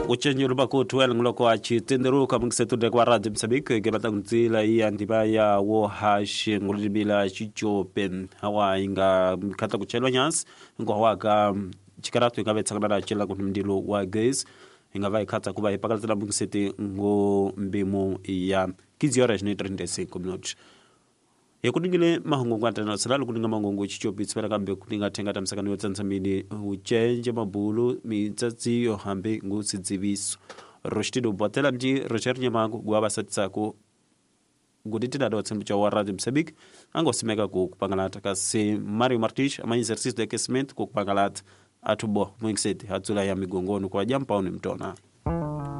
uchenjuru bakutu nguloko achi tenderu kama kisetu de kwa radio Msabik gebata kunzila hii antibaya wo hash ngulibila chicho pen hawa inga kata kuchelwa nyas ngo waka chikaratu inga betsa kana chela kunmdilo wa guys inga vai kata kuba ipakala na mungseti ngo mbimo ya 15 horas ni 35 minutos yakudingile mahungu kwata na salalu kudinga mahungu chicho pitsela kambe kudinga tenga tamsakani wetsansamini uchenje mabulu mitsatsi yo hambe ngusidziviso roshtido botela ndi rochernya mangu gwaba satsako guditida do tsembucha wa radio Msabik angosimeka ku kupangalata kasi Mario Martish ama exercise de aquecimento ku kupangalata atubo mwingiseti hatula ya migongono kwa jampa ni mtona